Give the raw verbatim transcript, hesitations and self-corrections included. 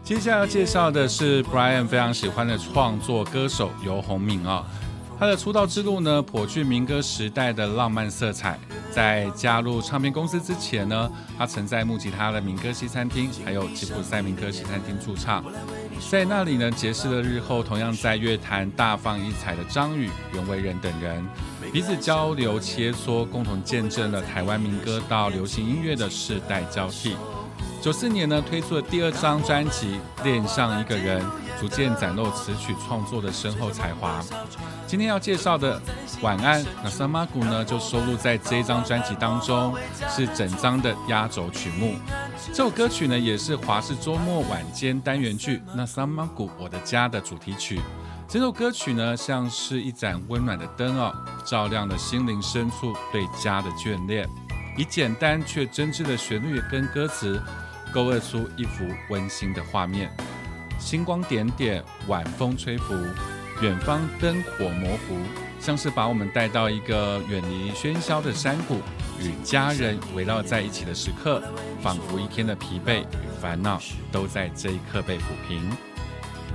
接下来要介绍的是 Brian 非常喜欢的创作歌手游鸿明啊、哦，他的出道之路呢颇具民歌时代的浪漫色彩。在加入唱片公司之前呢，他曾在木吉他的民歌西餐厅还有吉普赛民歌西餐厅驻唱，在那里呢结识了日后同样在乐坛大放异彩的张宇、袁惟仁等人，彼此交流切磋，共同见证了台湾民歌到流行音乐的世代交替。九四年呢推出了第二张专辑《恋上一个人》，逐渐展露词曲创作的深厚才华。今天要介绍的《晚安那萨玛古》呢，就收录在这一张专辑当中，是整张的压轴曲目。这首歌曲呢，也是华视周末晚间单元剧《那萨玛古我的家》的主题曲。这首歌曲呢，像是一盏温暖的灯哦，照亮了心灵深处对家的眷恋，以简单却真挚的旋律跟歌词，勾勒出一幅温馨的画面。星光点点，晚风吹拂，远方灯火模糊，像是把我们带到一个远离喧嚣的山谷，与家人围绕在一起的时刻，仿佛一天的疲惫与烦恼都在这一刻被抚平。